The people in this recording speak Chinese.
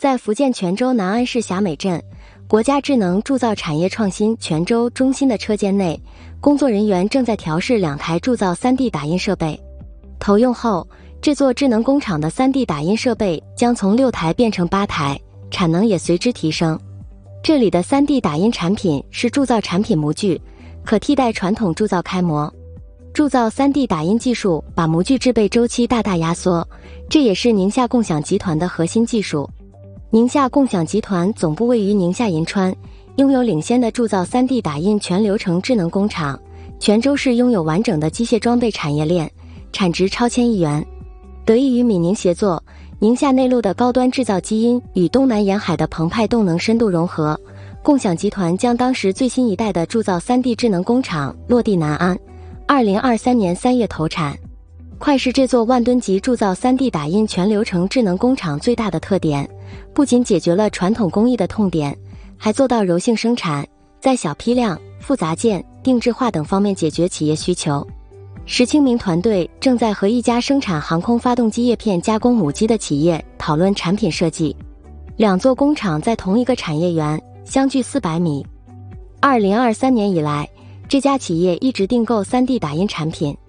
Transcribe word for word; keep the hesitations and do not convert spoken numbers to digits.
在福建泉州南安市霞美镇国家智能铸造产业创新泉州中心的车间内，工作人员正在调试两台铸造 三 D 打印设备。投用后，这座智能工厂的 三 D 打印设备将从六台变成八台，产能也随之提升。这里的 三 D 打印产品是铸造产品模具，可替代传统铸造开模。铸造 三 D 打印技术把模具制备周期大大压缩，这也是宁夏共享集团的核心技术。宁夏共享集团总部位于宁夏银川，拥有领先的铸造 三 D 打印全流程智能工厂。泉州市拥有完整的机械装备产业链，产值超千亿元。得益于闽宁协作，宁夏内陆的高端制造基因与东南沿海的澎湃动能深度融合，共享集团将当时最新一代的铸造 三 D 智能工厂落地南安，二零二三年三月投产。快是这座万吨级铸造 三 D 打印全流程智能工厂最大的特点，不仅解决了传统工艺的痛点，还做到柔性生产，在小批量、复杂件、定制化等方面解决企业需求。石清明团队正在和一家生产航空发动机叶片加工母机的企业讨论产品设计。两座工厂在同一个产业园，相距四百米。二零二三年以来，这家企业一直订购 三 D 打印产品。